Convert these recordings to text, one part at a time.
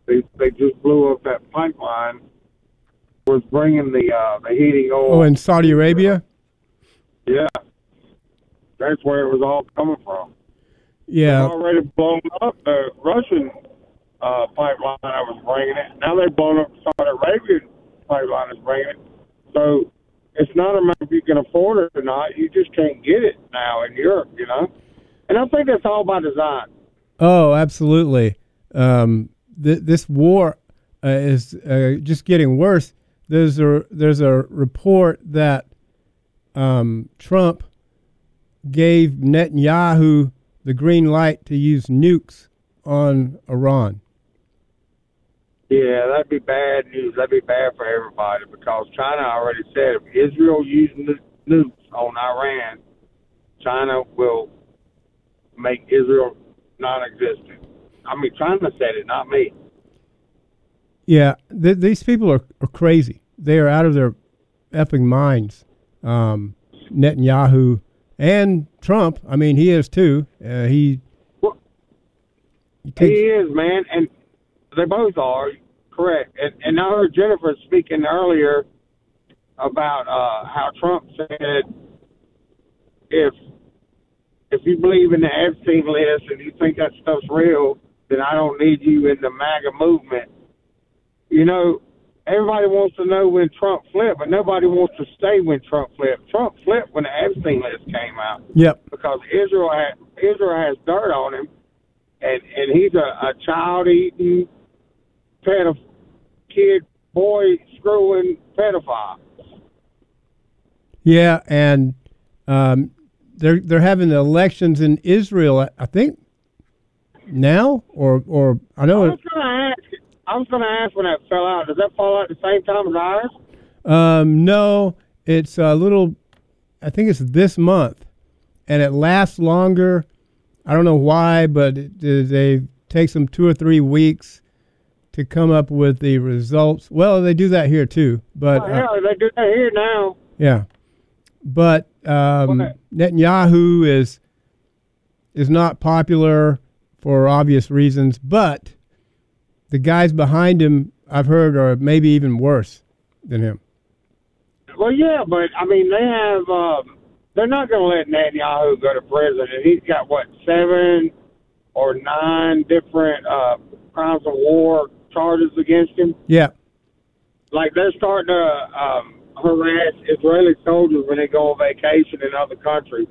They just blew up that pipeline. Was bringing the heating oil. Oh, in Saudi Arabia? Yeah. That's where it was all coming from. Yeah. They've already blown up the Russian pipeline that was bringing it. Now they've blown up the Saudi Arabian pipeline that's bringing it. So it's not a matter if you can afford it or not. You just can't get it now in Europe, you know? And I think that's all by design. Oh, absolutely. This war is just getting worse. There's a report that Trump gave Netanyahu the green light to use nukes on Iran. Yeah, that'd be bad news. That'd be bad for everybody because China already said if Israel uses nukes on Iran, China will make Israel non-existent. I mean, China said it, not me. Yeah, these people are crazy. They are out of their effing minds. Netanyahu and Trump. I mean, he is too. He is, man, and they both are correct. And I heard Jennifer speaking earlier about how Trump said if you believe in the Epstein list and you think that stuff's real, then I don't need you in the MAGA movement. You know, everybody wants to know when Trump flipped, but nobody wants to stay when Trump flipped. Trump flipped when the Epstein list came out. Yep. Because Israel has dirt on him, and he's a child-eating, boy-screwing pedophile. Yeah, and they're having the elections in Israel, I think, now, or I know. I was going to ask when that fell out. Does that fall out at the same time as ours? No, it's a little. I think it's this month, and it lasts longer. I don't know why, but they take them 2 or 3 weeks to come up with the results. Well, they do that here too, but they do that here now. Yeah, but Netanyahu is not popular for obvious reasons, but the guys behind him, I've heard, are maybe even worse than him. Well, yeah, but I mean, they have. They're not going to let Netanyahu go to prison, and he's got 7 or 9 different crimes of war charges against him. Yeah. Like they're starting to harass Israeli soldiers when they go on vacation in other countries.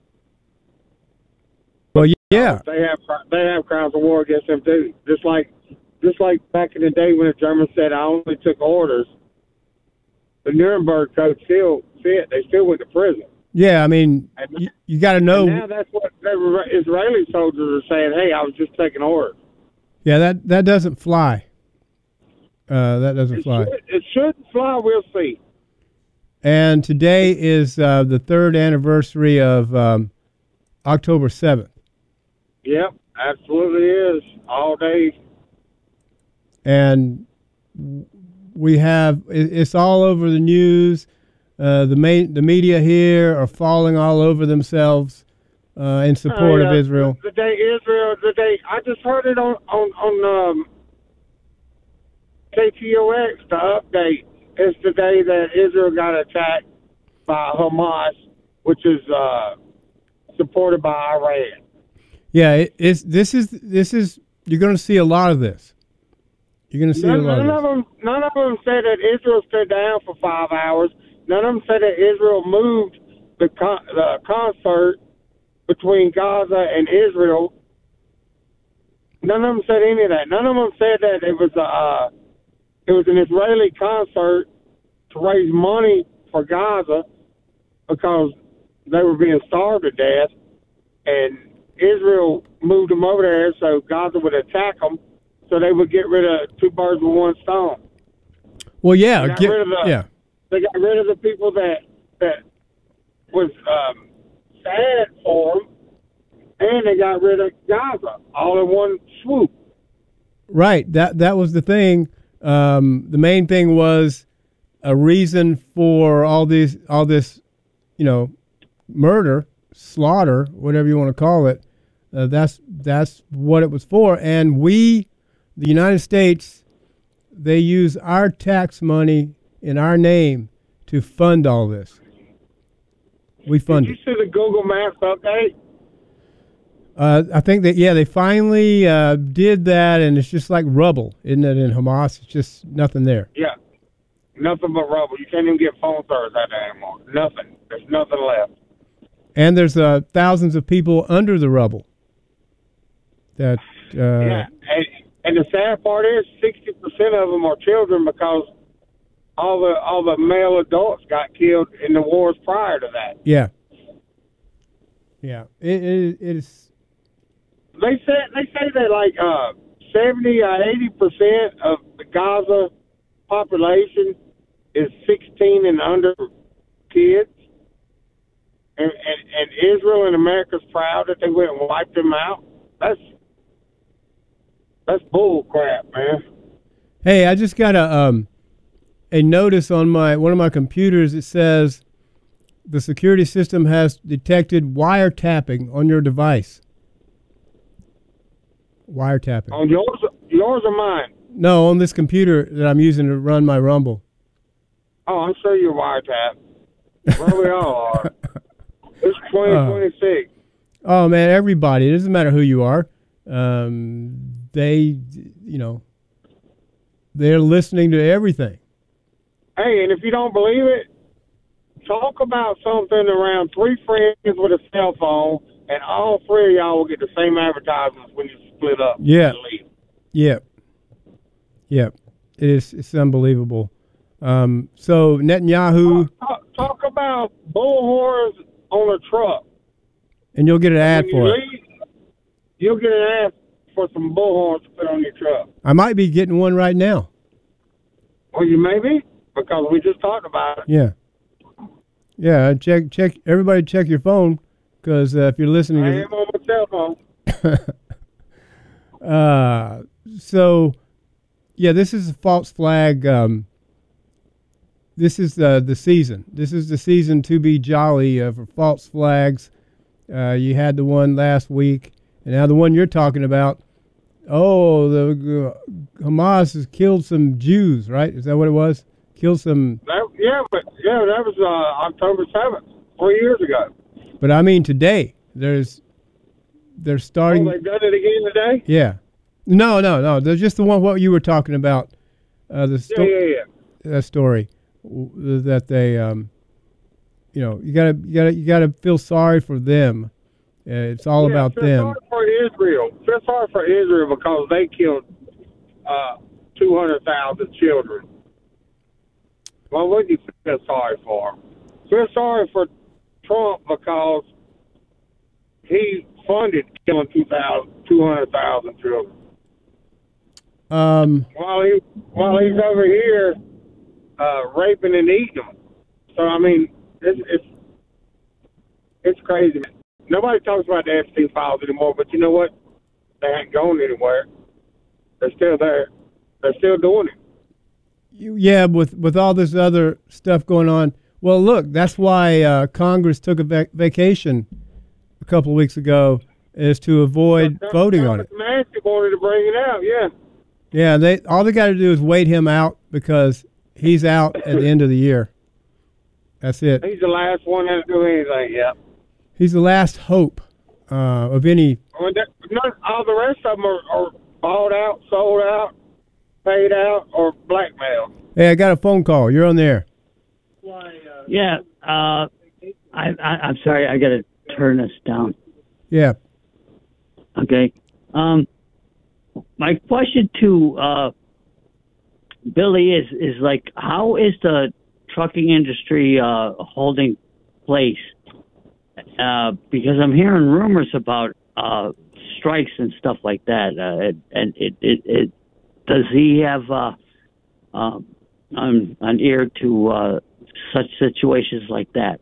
Well, yeah. They have crimes of war against them too. Just like back in the day when the Germans said I only took orders, the Nuremberg Code still fit. They still went to prison. Yeah, I mean, you got to know. And now that's what the Israeli soldiers are saying. Hey, I was just taking orders. Yeah, that doesn't fly. That doesn't fly. It shouldn't fly. We'll see. And today is the 3rd anniversary of October 7th. Yep, absolutely is. All day. And we have it's all over the news. The media here are falling all over themselves in support of Israel. The day I just heard it on KTOX, the update. It's the day that Israel got attacked by Hamas, which is supported by Iran. Yeah, this is you're going to see a lot of this. You're going to see a lot of this. None of them said that Israel stood down for 5 hours. None of them said that Israel moved the concert between Gaza and Israel. None of them said any of that. None of them said that it was an Israeli concert to raise money for Gaza because they were being starved to death, and Israel moved them over there so Gaza would attack them, so they would get rid of 2 birds with 1 stone. Well, yeah, They got rid of the people that was sad for them, and they got rid of Gaza all in one swoop. Right. That was the thing. The main thing was a reason for all this, murder, slaughter, whatever you want to call it. That's what it was for. And we, the United States, they use our tax money in our name to fund all this. We fund Did you see the Google Maps update? I think that, yeah, they finally did that, and it's just like rubble, isn't it, in Hamas? It's just nothing there. Yeah. Nothing but rubble. You can't even get phone service out there anymore. Nothing. There's nothing left. And there's thousands of people under the rubble. That yeah. And the sad part is 60% of them are children because all the male adults got killed in the wars prior to that. Yeah. Yeah. It is. They say that like 70 or 80% of the Gaza population is 16 and under kids, and Israel and America's proud that they went and wiped them out. That's bull crap, man. Hey, I just got a notice on one of my computers. It says the security system has detected wiretapping on your device. Wiretapping. On yours or mine? No, on this computer that I'm using to run my Rumble. Oh, I'm sure you're wiretapped. Well, we all are. It's 2026. Oh man, everybody. It doesn't matter who you are. They're listening to everything. Hey, and if you don't believe it, talk about something around 3 friends with a cell phone, and all 3 of y'all will get the same advertisements when you split up. Yeah. Yeah. Yeah. It's unbelievable. So Netanyahu. Talk about bullhorns on a truck. And you'll get an ad for it. You'll get an ad for some bullhorns to put on your truck. I might be getting one right now. Well, you may be, because we just talked about it. Yeah. Yeah, check. Everybody check your phone, because if you're listening. I am on my cell phone. So, yeah, this is a false flag. This is the season. This is the season to be jolly for false flags. You had the one last week, and now the one you're talking about. Oh, the Hamas has killed some Jews, right? Is that what it was? Killed some. That was October 7th, 3 years ago. But I mean, today they're starting. Oh, they've done it again today? Yeah. No. They're just the one what you were talking about. That story that they, you gotta feel sorry for them. It's all about them. Feel sorry for Israel because they killed 200,000 children. Well, what do you feel sorry for? Feel sorry for Trump because he funded killing 200,000 children. While he's over here raping and eating them. So I mean, it's crazy. Nobody talks about the Epstein files anymore, but you know what? They ain't going anywhere. They're still there. They're still doing it. Yeah, with all this other stuff going on. Well, look, that's why Congress took a vacation a couple of weeks ago, is to avoid voting on it. Massey wanted to bring it out, yeah. Yeah, all they got to do is wait him out because he's out at the end of the year. That's it. He's the last one to do anything, yeah. He's the last hope of any. All the rest of them are bought out, sold out, paid out, or blackmailed. Hey, I got a phone call. You're on there. Yeah, I'm sorry. I got to turn this down. Yeah. Okay. My question to Billy is like, how is the trucking industry holding place? Because I'm hearing rumors about strikes and stuff like that. And it does he have an ear to such situations like that?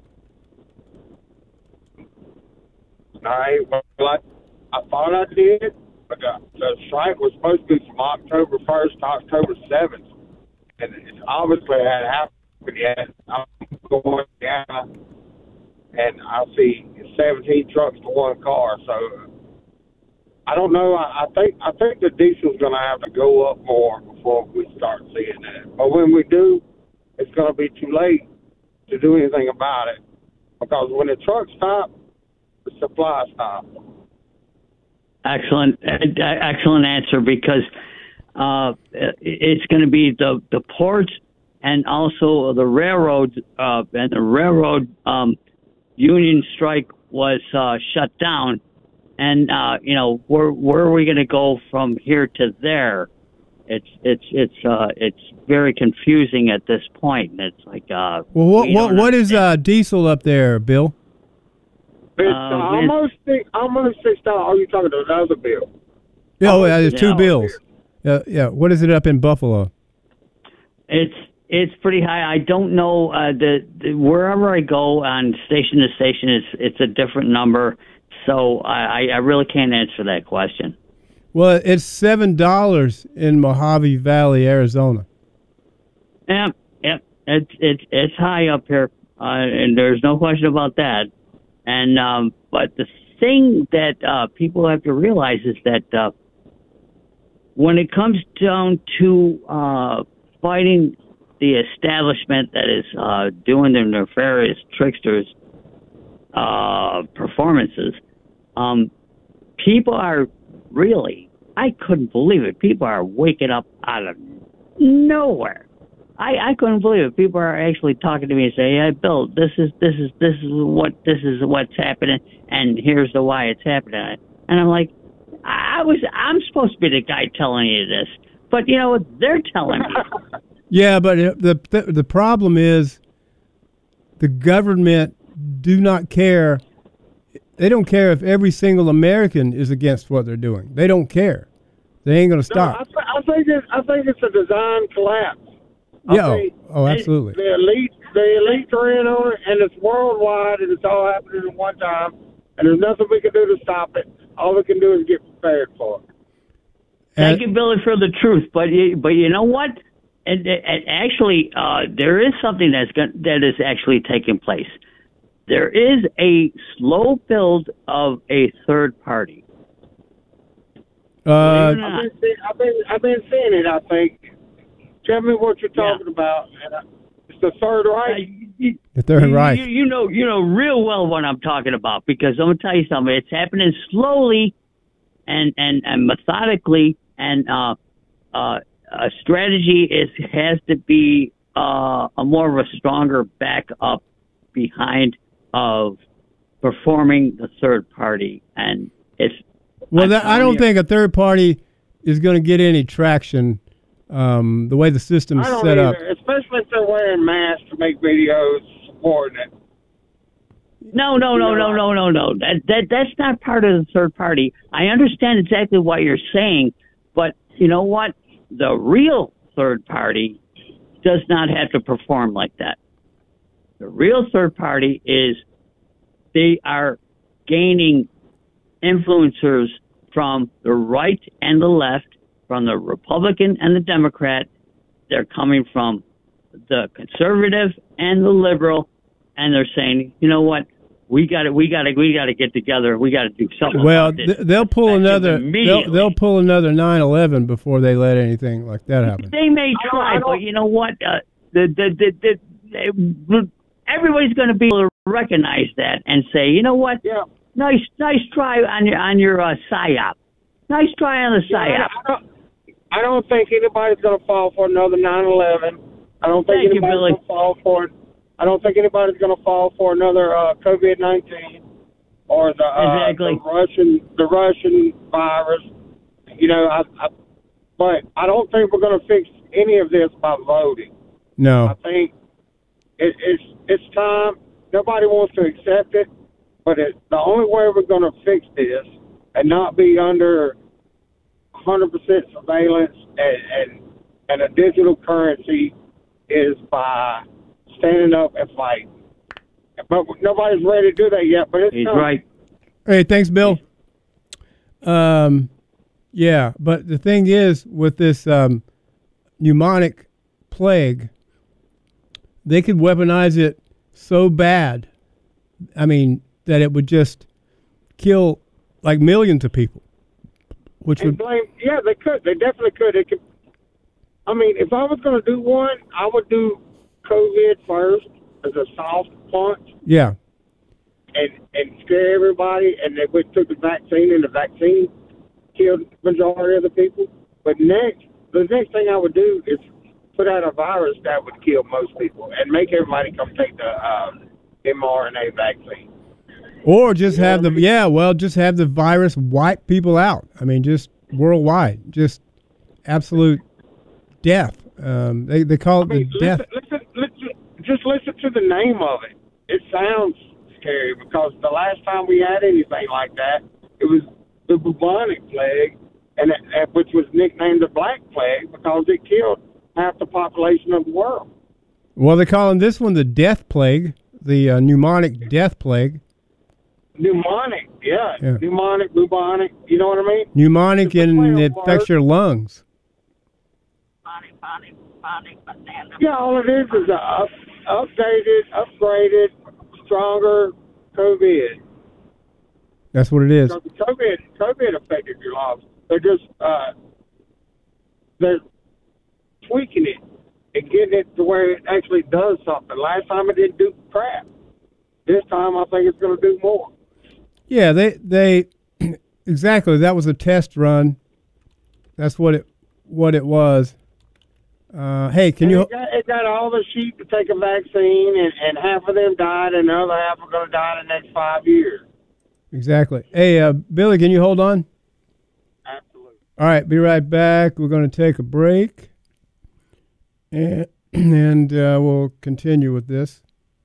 Well, I thought I did, but the strike was supposed to be from October 1st to October 7th, and it obviously hadn't happened yet. I'm going down, and I see 17 trucks to one car, so I don't know. I think the diesel's going to have to go up more before we start seeing that. But when we do, it's going to be too late to do anything about it, because when the trucks stop, the supply stops. Excellent answer, because it's going to be the ports and also the railroads, and the railroad union strike was shut down. And where are we going to go from here to there? It's very confusing at this point. It's like what is diesel up there, Bill? It's almost $6. Are you talking about another bill? Yeah, there's two bills. Yeah. What is it up in Buffalo? It's pretty high. I don't know. Wherever I go on station to station, it's a different number. So I really can't answer that question. Well, it's $7 in Mojave Valley, Arizona. Yeah. It's high up here, and there's no question about that. And but the thing that people have to realize is that when it comes down to fighting the establishment that is doing their nefarious tricksters performances, people are really, I couldn't believe it. People are waking up out of nowhere. I couldn't believe it. People are actually talking to me and say, "Hey, Bill, this is what's happening, and here's the why it's happening." And I'm like, I'm supposed to be the guy telling you this, but they're telling me. Yeah, but the problem is the government do not care. They don't care if every single American is against what they're doing. They don't care. They ain't going to stop. No, I think it's a design collapse. Yeah. Oh, absolutely. The elites are in on it, and it's worldwide, and it's all happening at one time, and there's nothing we can do to stop it. All we can do is get prepared for it. Thank you, Billy, for the truth. But you know what? And actually, there is something that is actually taking place. There is a slow build of a third party. I've been seeing it. I think. Tell me what you're talking about. It's the Third Reich. The Third Reich. You know real well what I'm talking about, because I'm gonna tell you something. It's happening slowly and methodically, and a strategy has to be a more of a stronger backup behind of performing the third party, and it's. Well, I don't think a third party is going to get any traction. The way the system is set up, especially if they're wearing masks to make videos supporting it. No. That's not part of the third party. I understand exactly what you're saying, but you know what? The real third party does not have to perform like that. The real third party is they are gaining influencers from the right and the left, from the Republican and the Democrat. They're coming from the conservative and the liberal, and they're saying, you know what, we got to get together. We got to do something. Well, about this. they'll pull another 9/11 before they let anything like that happen. They may try, but you know what? Everybody's going to be able to recognize that and say, you know what? Yeah. Nice try on your PSYOP. Nice try on the PSYOP. I don't think anybody's going to fall for another 9/11. I don't think anybody's going to fall for it. I don't think anybody's going to fall for another COVID-19 or the Russian virus. But I don't think we're going to fix any of this by voting. No. I think it's time. Nobody wants to accept it, but the only way we're going to fix this and not be under 100% surveillance and a digital currency is by standing up and fighting. But nobody's ready to do that yet. But it's coming. Right. Hey, thanks, Bill. Yeah, but the thing is, with this pneumonic plague, they could weaponize it so bad, that it would just kill like millions of people. Which and would blame. Yeah, they could. They definitely could. They could. I mean, if I was going to do one, I would do COVID first as a soft punch. yeah. And scare everybody, and they went took the vaccine, and the vaccine killed the majority of the people. But the next thing I would do is put out a virus that would kill most people, and make everybody come take the mRNA vaccine. Or just have just have the virus wipe people out. I mean, just worldwide, just absolute death. They call it death. Just listen to the name of it. It sounds scary because the last time we had anything like that, it was the bubonic plague, and which was nicknamed the Black Plague because it killed half the population of the world. Well, they're calling this one the death plague, the pneumonic death plague. Pneumonic, yeah. Pneumonic, bubonic, you know what I mean? Pneumonic, and it affects your lungs. Yeah, all it is a upgraded, stronger COVID. That's what it is. COVID affected your lungs. They're just they're tweaking it and getting it to where it actually does something. Last time it didn't do crap. This time I think it's going to do more. Yeah, they exactly. That was a test run. That's what it was. Hey, can you? It got all the sheep to take a vaccine, and half of them died, and the other half are going to die in the next 5 years. Exactly. Hey, Billy, can you hold on? Absolutely. All right, be right back. We're going to take a break, and we'll continue with this.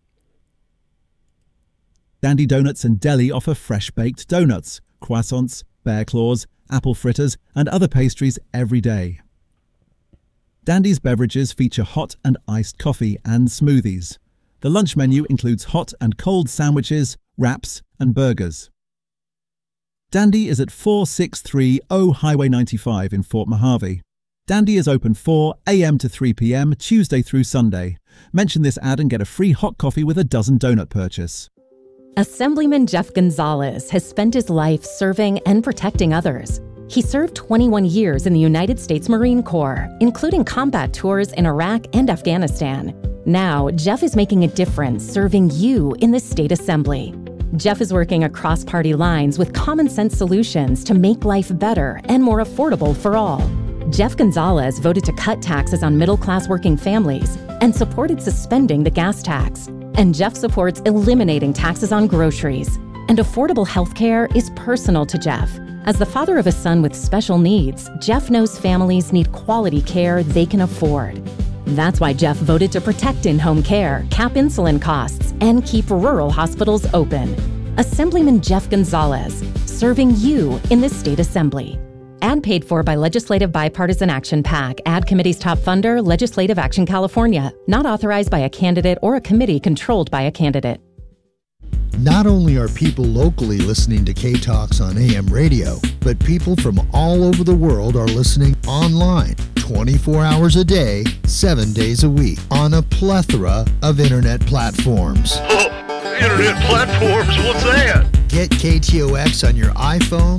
Dandy Donuts and Deli offer fresh-baked donuts, croissants, bear claws, apple fritters, and other pastries every day. Dandy's beverages feature hot and iced coffee and smoothies. The lunch menu includes hot and cold sandwiches, wraps, and burgers. Dandy is at 4630 Highway 95 in Fort Mojave. Dandy is open 4 a.m. to 3 p.m. Tuesday through Sunday. Mention this ad and get a free hot coffee with a dozen donut purchase. Assemblyman Jeff Gonzalez has spent his life serving and protecting others. He served 21 years in the United States Marine Corps, including combat tours in Iraq and Afghanistan. Now, Jeff is making a difference serving you in the state assembly. Jeff is working across party lines with common sense solutions to make life better and more affordable for all. Jeff Gonzalez voted to cut taxes on middle-class working families and supported suspending the gas tax. And Jeff supports eliminating taxes on groceries. And affordable health care is personal to Jeff. As the father of a son with special needs, Jeff knows families need quality care they can afford. That's why Jeff voted to protect in-home care, cap insulin costs, and keep rural hospitals open. Assemblyman Jeff Gonzalez, serving you in the state assembly. Ad paid for by Legislative Bipartisan Action PAC. Ad committee's top funder, Legislative Action California. Not authorized by a candidate or a committee controlled by a candidate. Not only are people locally listening to K-Talks on AM radio, but people from all over the world are listening online 24 hours a day, 7 days a week on a plethora of internet platforms. Oh, internet platforms? What's that? Get KTOX on your iPhone,